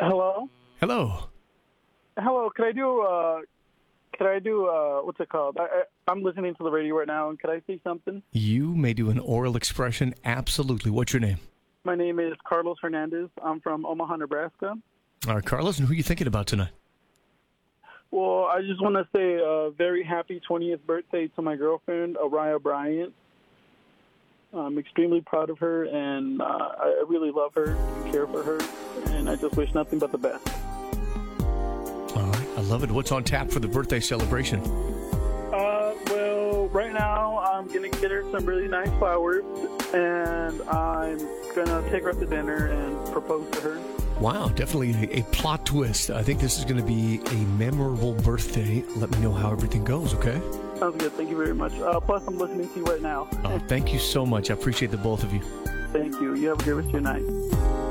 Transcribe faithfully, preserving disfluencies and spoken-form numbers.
Hello? Hello. Hello, could I do, uh, could I do, uh, what's it called? I, I, I'm listening to the radio right now, and could I say something? You may do an oral expression. Absolutely. What's your name? My name is Carlos Hernandez. I'm from Omaha, Nebraska. All right, Carlos, and who are you thinking about tonight? Well, I just want to say a very happy twentieth birthday to my girlfriend, Araya Bryant. I'm extremely proud of her, and uh, I really love her, care for her, and I just wish nothing but the best. All right, I love it. What's on tap for the birthday celebration? Uh, well, right now I'm going to get her some really nice flowers, and I'm going to take her out to dinner and propose to her. Wow, definitely a, a plot twist. I think this is going to be a memorable birthday. Let me know how everything goes, okay? Sounds good. Thank you very much. Uh, plus, I'm listening to you right now. Oh, thank you so much. I appreciate the both of you. Thank you. You have a good rest of your night.